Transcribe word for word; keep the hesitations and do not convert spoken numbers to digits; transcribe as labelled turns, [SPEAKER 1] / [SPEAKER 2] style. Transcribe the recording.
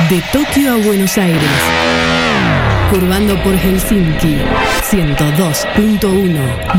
[SPEAKER 1] De Tokio a Buenos Aires. Curvando por Helsinki. ciento dos punto uno